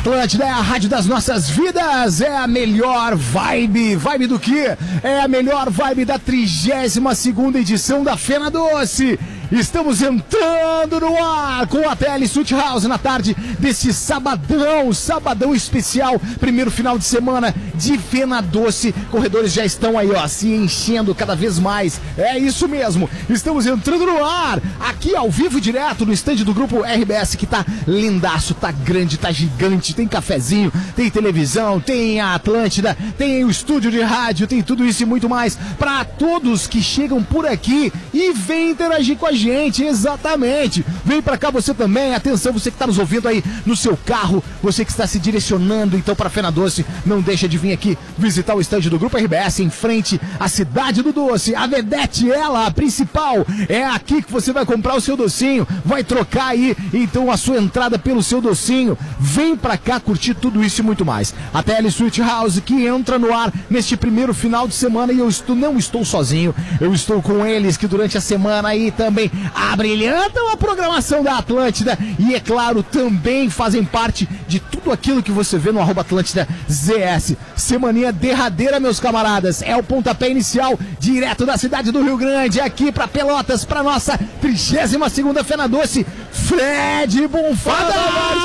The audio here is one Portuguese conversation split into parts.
Atlântida é a rádio das nossas vidas, é a melhor vibe. Vibe do quê? É a melhor vibe da 32ª edição da Fena Doce. Estamos entrando no ar com a TL Sweet House na tarde desse sabadão especial, primeiro final de semana de Fena Doce. Corredores já estão aí, ó, se enchendo cada vez mais. É isso mesmo, estamos entrando no ar, aqui ao vivo direto no estande do Grupo RBS, que tá lindaço, tá grande, tá gigante, tem cafezinho, tem televisão, tem a Atlântida, tem o estúdio de rádio, tem tudo isso e muito mais para todos que chegam por aqui e vem interagir com a gente, exatamente. Vem pra cá você também, atenção, você que tá nos ouvindo aí no seu carro, você que está se direcionando então pra Fena Doce, não deixa de vir aqui visitar o estande do Grupo RBS em frente à Cidade do Doce, a vedete, ela, a principal, é aqui que você vai comprar o seu docinho, vai trocar aí então a sua entrada pelo seu docinho, vem pra cá curtir tudo isso e muito mais. A TL Sweet House que entra no ar neste primeiro final de semana e eu não estou sozinho, eu estou com eles que durante a semana aí também abrilhantam a programação da Atlântida e, é claro, também fazem parte de tudo aquilo que você vê no @AtlântidaZS. Semaninha derradeira, meus camaradas, é o pontapé inicial direto da cidade do Rio Grande, aqui pra Pelotas, pra nossa 32ª Fena Doce. Fred Bonfada!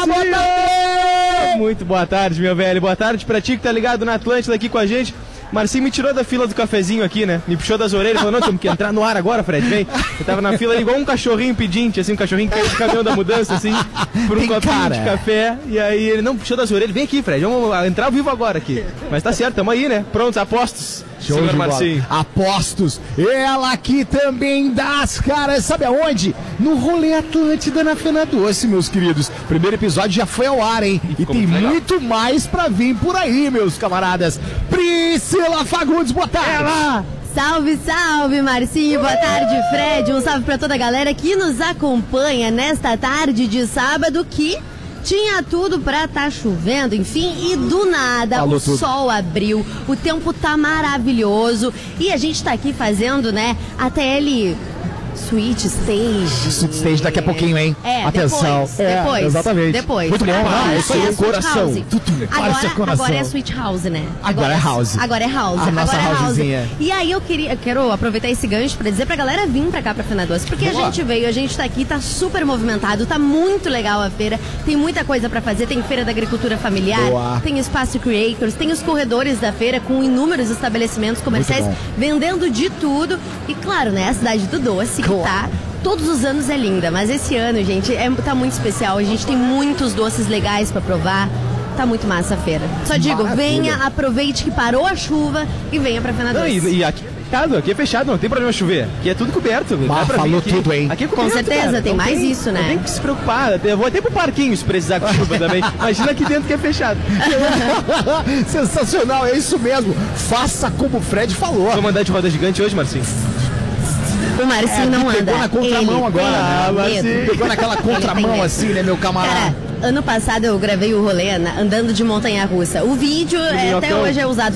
Muito boa tarde, meu velho. Boa tarde pra ti que tá ligado na Atlântida aqui com a gente. Marcinho me tirou da fila do cafezinho aqui, né? Me puxou das orelhas e falou, não, temos que entrar no ar agora, Fred, vem. Eu tava na fila ali igual um cachorrinho pedinte, assim, um cachorrinho que caiu do caminhão da mudança, assim, por um copinho de café. E aí ele, não, puxou das orelhas, vem aqui, Fred, vamos entrar ao vivo agora aqui. Mas tá certo, tamo aí, né? Prontos, apostos. Show de Marcinho. Apostos. Ela aqui também das caras, sabe aonde? No Rolê Atlântida na Fena Doce, meus queridos. Primeiro episódio já foi ao ar, hein? E tem muito mais pra vir por aí, meus camaradas. Priscila Fagundes, boa tarde. Salve, salve, Marcinho, boa tarde, Fred. Um salve pra toda a galera que nos acompanha nesta tarde de sábado que tinha tudo pra tá chovendo, enfim, e do nada o sol abriu, o tempo tá maravilhoso e a gente tá aqui fazendo, né, a TL Sweet Stage. Sweet Stage daqui a pouquinho, hein? Atenção. Depois. Exatamente. Depois. Muito bom. Isso aí, coração. Agora é Sweet House, né? Agora é House. Agora é House. A nossa housezinha. E aí eu quero aproveitar esse gancho pra dizer pra galera vir pra cá pra Fena Doce, porque a gente veio, a gente tá aqui, tá super movimentado, tá muito legal a feira, tem muita coisa pra fazer, tem feira da agricultura familiar, tem espaço creators, tem os corredores da feira com inúmeros estabelecimentos comerciais vendendo de tudo e claro, né, a Cidade do Doce, que tá todos os anos é linda, mas esse ano, gente, tá muito especial. A gente tem muitos doces legais pra provar. Tá muito massa a feira. Só digo, venha, aproveite que parou a chuva e venha pra Fena Doce. E aqui é fechado, não tem problema chover. Aqui é tudo coberto. Falou tudo, hein? Aqui é coberto, com certeza, cara. Tem mais isso, né? Não tem que se preocupar. Eu vou até pro parquinho se precisar com chuva também. Imagina aqui dentro que é fechado. Sensacional, é isso mesmo. Faça como o Fred falou. Vamos andar de roda gigante hoje, Marcinho? O Marcinho não anda. Pegou na contramão agora, né? Pegou naquela contramão assim, né, meu camarada? Cara, ano passado eu gravei o rolê andando de montanha-russa. O vídeo até hoje é usado.